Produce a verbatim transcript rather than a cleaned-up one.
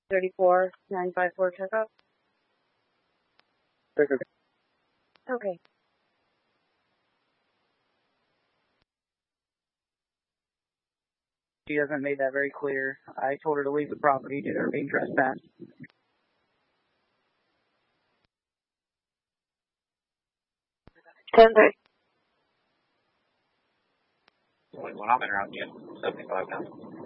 thirty-four nine five four checkup. Record. Okay. She hasn't made that very clear. I told her to leave the property due to her being trespassed. ten thirty. Wait, well, I'm around you. seventy-five now.